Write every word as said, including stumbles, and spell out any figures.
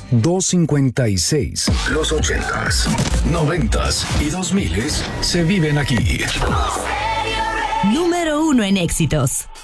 doscientos cincuenta y seis. Los ochentas, noventas y dos miles se viven aquí. Número uno en éxitos.